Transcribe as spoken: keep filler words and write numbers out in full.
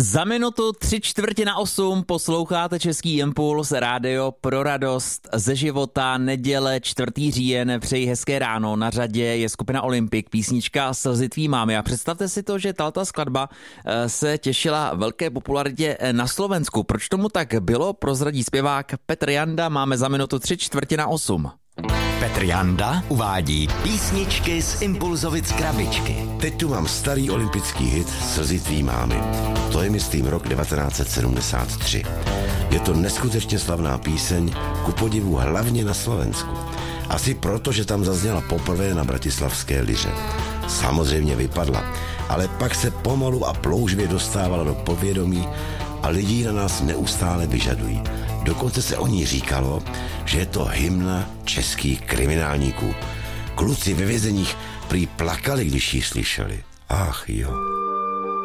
Za minutu tři čtvrtě na osm posloucháte Český impuls, rádio pro radost ze života, neděle čtvrtý říjen, přeji hezké ráno, na řadě je skupina Olympik, písnička Slzy tvý mámy a představte si to, že tato skladba se těšila velké popularitě na Slovensku. Proč tomu tak bylo, prozradí zpěvák Petr Janda, máme za minutu tři čtvrtě na osm. Petr Janda uvádí písničky z Impulzovic krabičky. Teď tu mám starý olympijský hit Slzy tvý mámy. To je myslím rok devatenáct set sedmdesát tři. Je to neskutečně slavná píseň, ku podivu hlavně na Slovensku. Asi proto, že tam zazněla poprvé na bratislavské liře. Samozřejmě vypadla, ale pak se pomalu a plouživě dostávala do povědomí a lidi na nás neustále vyžadují. Dokonce se o ní říkalo, že je to hymna českých kriminálníků. Kluci ve vězeních prý plakali, když ji slyšeli. Ach jo.